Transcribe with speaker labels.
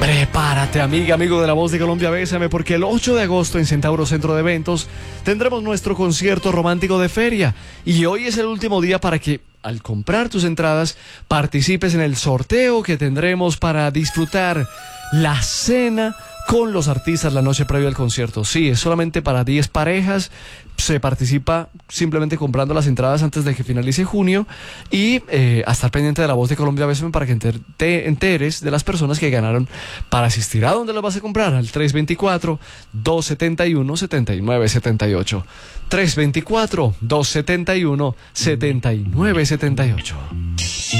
Speaker 1: Prepárate, amiga, amigo de La Voz de Colombia, bésame, porque el 8 de agosto en Centauro Centro de Eventos tendremos nuestro concierto romántico de feria. Y hoy es el último día para que, al comprar tus entradas, participes en el sorteo que tendremos para disfrutar la cena con los artistas la noche previa al concierto. Sí, es solamente para 10 parejas. Se participa simplemente comprando las entradas antes de que finalice junio y a estar pendiente de La Voz de Colombia Bésame para que te enteres de las personas que ganaron para asistir. ¿A dónde lo vas a comprar? Al 324-271-7978. 324-271-7978.